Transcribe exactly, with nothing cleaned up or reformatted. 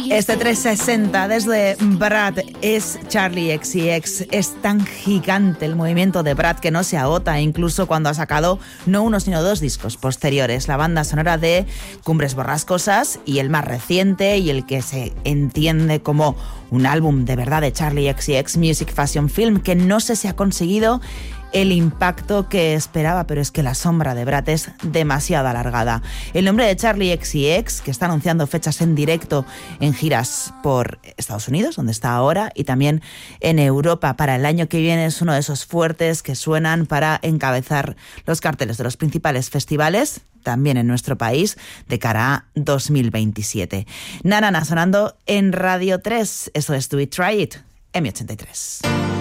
Este trescientos sesenta desde Brad es Charli X C X. Es tan gigante el movimiento de Brad que no se agota, incluso cuando ha sacado no uno sino dos discos posteriores. La banda sonora de Cumbres Borrascosas y el más reciente y el que se entiende como un álbum de verdad de Charli X C X, Music Fashion Film, que no sé si ha conseguido el impacto que esperaba, pero es que la sombra de Brad es demasiado alargada. El nombre de Charli X C X, que está anunciando fechas en directo en giras por Estados Unidos, donde está ahora, y también en Europa para el año que viene, es uno de esos fuertes que suenan para encabezar los carteles de los principales festivales, también en nuestro país, de cara a dos mil veintisiete. Na Na Na sonando en Radio tres. Esto es Do It, Try It, M ochenta y tres.